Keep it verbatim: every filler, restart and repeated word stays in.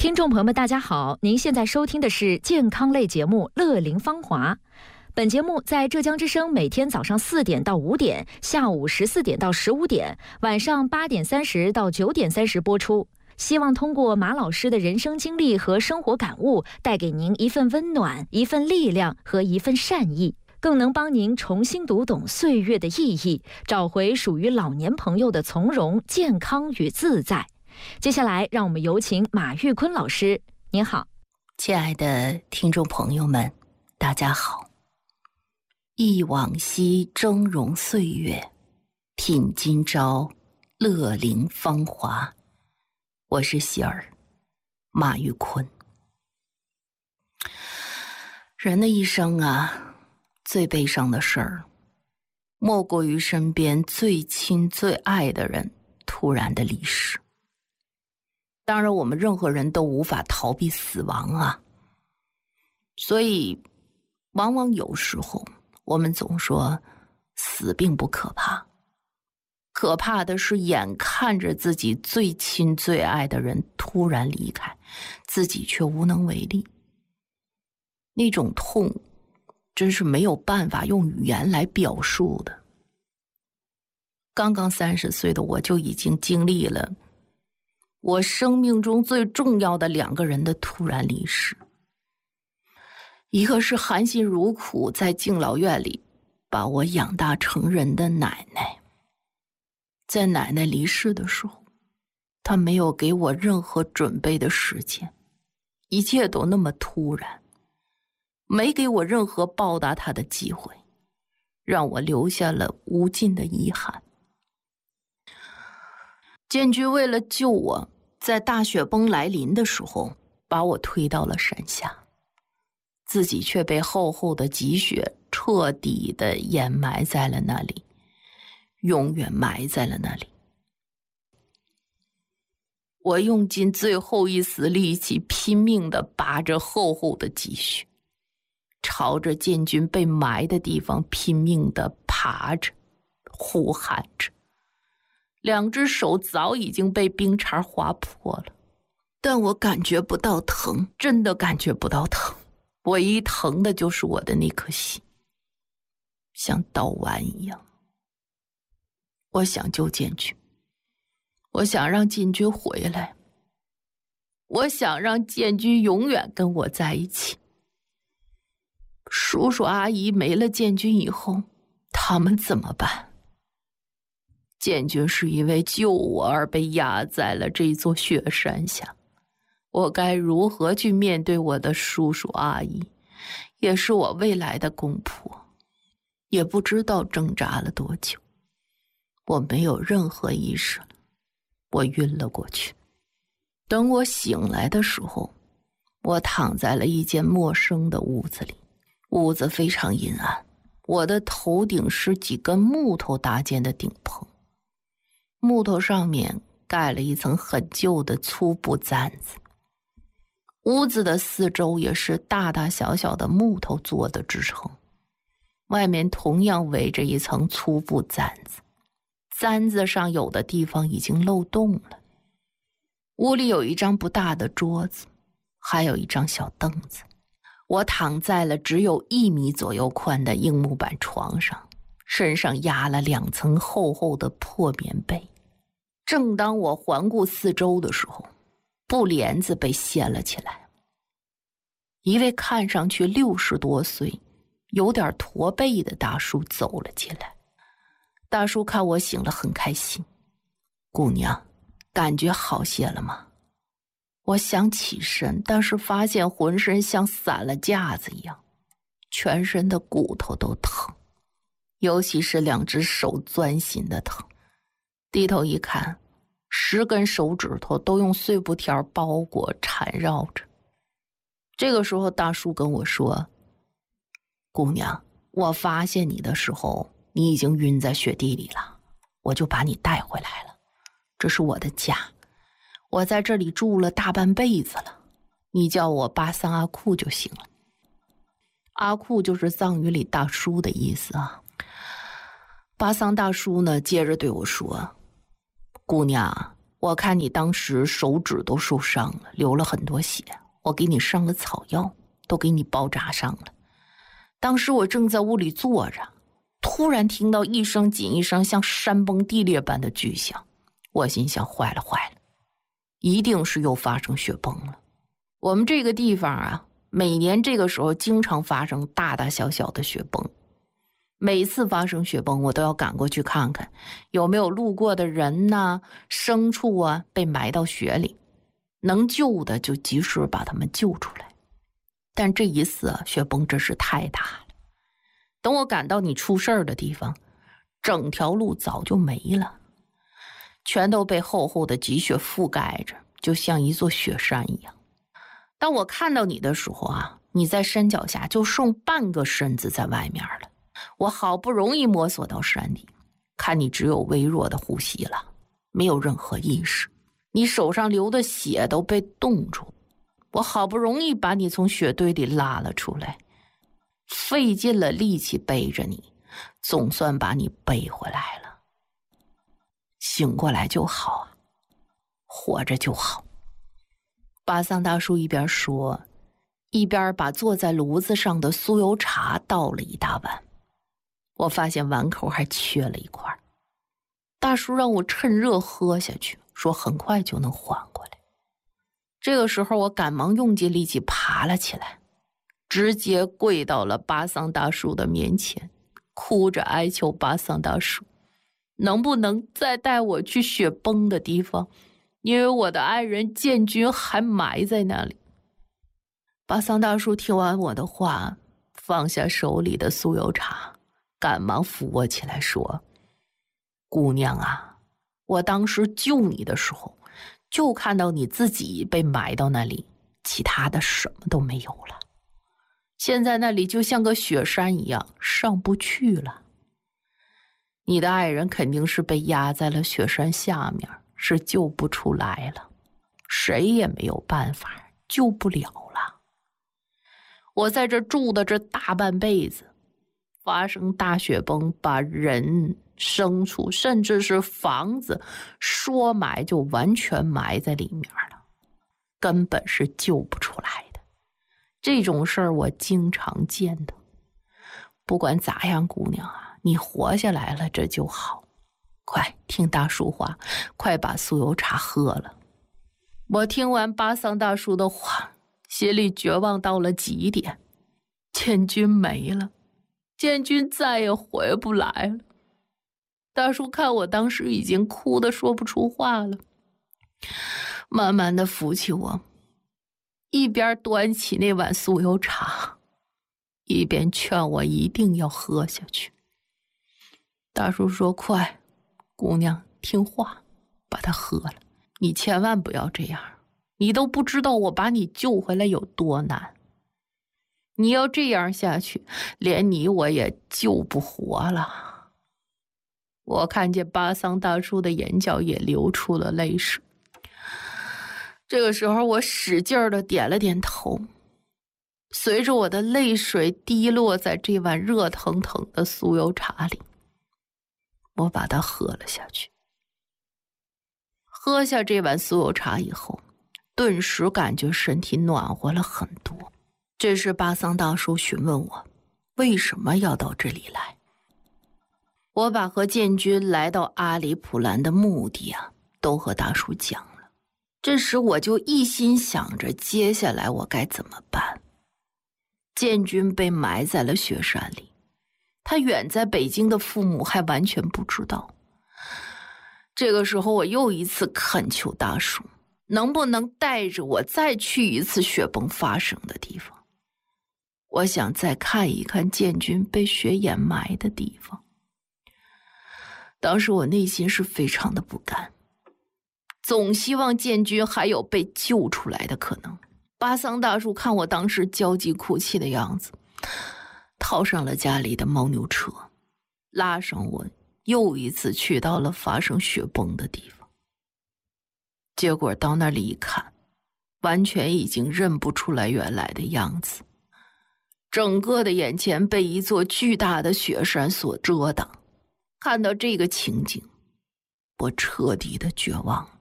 听众朋友们，大家好，您现在收听的是健康类节目《乐龄芳华》。本节目在浙江之声每天早上四点到五点，下午十四点到十五点，晚上八点三十到九点三十播出。希望通过马老师的人生经历和生活感悟，带给您一份温暖、一份力量和一份善意，更能帮您重新读懂岁月的意义，找回属于老年朋友的从容、健康与自在。接下来让我们有请马玉坤老师。您好。 亲爱的听众朋友们，大家好。忆往昔峥嵘岁月，品今朝乐龄芳华。我是喜儿，马玉坤。人的一生啊，最悲伤的事儿，莫过于身边最亲最爱的人突然的离世。当然我们任何人都无法逃避死亡啊，所以往往有时候我们总说死并不可怕，可怕的是眼看着自己最亲最爱的人突然离开，自己却无能为力。那种痛真是没有办法用语言来表述的。刚刚三十岁的我就已经经历了我生命中最重要的两个人的突然离世。一个是含辛茹苦在敬老院里把我养大成人的奶奶，在奶奶离世的时候，她没有给我任何准备的时间，一切都那么突然，没给我任何报答她的机会，让我留下了无尽的遗憾。建军为了救我，在大雪崩来临的时候把我推到了山下，自己却被厚厚的积雪彻底的掩埋在了那里，永远埋在了那里。我用尽最后一丝力气，拼命地拔着厚厚的积雪，朝着建军被埋的地方拼命地爬着，呼喊着。两只手早已经被冰碴划破了，但我感觉不到疼，真的感觉不到疼。唯一疼的就是我的那颗心，像刀剜一样。我想救建军，我想让建军回来，我想让建军永远跟我在一起。叔叔阿姨没了建军以后，他们怎么办？建军是因为救我而被压在了这座雪山下，我该如何去面对我的叔叔阿姨，也是我未来的公婆？也不知道挣扎了多久，我没有任何意识了，我晕了过去。等我醒来的时候，我躺在了一间陌生的屋子里，屋子非常阴暗，我的头顶是几根木头搭建的顶棚，木头上面盖了一层很旧的粗布毡子，屋子的四周也是大大小小的木头做的支撑，外面同样围着一层粗布毡子，毡子上有的地方已经漏洞了。屋里有一张不大的桌子，还有一张小凳子。我躺在了只有一米左右宽的硬木板床上，身上压了两层厚厚的破棉被。正当我环顾四周的时候，布帘子被掀了起来，一位看上去六十多岁有点驼背的大叔走了进来。大叔看我醒了很开心，姑娘，感觉好些了吗？我想起身，但是发现浑身像散了架子一样，全身的骨头都疼，尤其是两只手钻心的疼。低头一看，十根手指头都用碎布条包裹缠绕着。这个时候大叔跟我说，姑娘，我发现你的时候你已经晕在雪地里了，我就把你带回来了，这是我的家，我在这里住了大半辈子了，你叫我巴桑阿库就行了。阿库就是藏语里大叔的意思啊。巴桑大叔呢，接着对我说，姑娘， 我看你当时手指都受伤了，流了很多血，我给你上了草药，都给你包扎上了。当时我正在屋里坐着，突然听到一声紧一声像山崩地裂般的巨响，我心想坏了坏了，一定是又发生雪崩了。我们这个地方啊，每年这个时候经常发生大大小小的雪崩，每次发生雪崩我都要赶过去看看有没有路过的人呐、牲畜啊被埋到雪里，能救的就及时把他们救出来。但这一次啊，雪崩真是太大了，等我赶到你出事儿的地方，整条路早就没了，全都被厚厚的积雪覆盖着，就像一座雪山一样。当我看到你的时候啊，你在山脚下就剩半个身子在外面了。我好不容易摸索到山底，看你只有微弱的呼吸了，没有任何意识，你手上流的血都被冻住。我好不容易把你从雪堆里拉了出来，费尽了力气背着你，总算把你背回来了。醒过来就好啊，活着就好。巴桑大叔一边说，一边把坐在炉子上的酥油茶倒了一大碗。我发现碗口还缺了一块，大叔让我趁热喝下去，说很快就能缓过来。这个时候我赶忙用尽力气爬了起来，直接跪到了巴桑大叔的面前，哭着哀求巴桑大叔能不能再带我去雪崩的地方，因为我的爱人建军还埋在那里。巴桑大叔听完我的话，放下手里的酥油茶，赶忙扶我起来说，姑娘啊，我当时救你的时候就看到你自己被埋到那里，其他的什么都没有了。现在那里就像个雪山一样，上不去了。你的爱人肯定是被压在了雪山下面，是救不出来了，谁也没有办法，救不了了。我在这住的这大半辈子，发生大雪崩，把人、牲畜，甚至是房子说埋就完全埋在里面了，根本是救不出来的。这种事儿我经常见的。不管咋样，姑娘啊，你活下来了，这就好。快听大叔话，快把酥油茶喝了。我听完巴桑大叔的话，心里绝望到了极点。建军没了，建军再也回不来了。大叔看我当时已经哭得说不出话了，慢慢的扶起我，一边端起那碗酥油茶，一边劝我一定要喝下去。大叔说，快，姑娘听话，把它喝了，你千万不要这样，你都不知道我把你救回来有多难，你要这样下去，连你我也救不活了。我看见巴桑大叔的眼角也流出了泪水，这个时候我使劲儿的点了点头，随着我的泪水滴落在这碗热腾腾的酥油茶里，我把它喝了下去。喝下这碗酥油茶以后，顿时感觉身体暖和了很多。这时巴桑大叔询问我为什么要到这里来。我把和建军来到阿里普兰的目的啊，都和大叔讲了。这时我就一心想着接下来我该怎么办。建军被埋在了雪山里，他远在北京的父母还完全不知道。这个时候我又一次恳求大叔，能不能带着我再去一次雪崩发生的地方，我想再看一看建军被雪掩埋的地方。当时我内心是非常的不甘，总希望建军还有被救出来的可能。巴桑大叔看我当时焦急哭泣的样子，套上了家里的牦牛车，拉上我又一次去到了发生雪崩的地方。结果到那里一看，完全已经认不出来原来的样子，整个的眼前被一座巨大的雪山所遮挡。看到这个情景，我彻底的绝望了。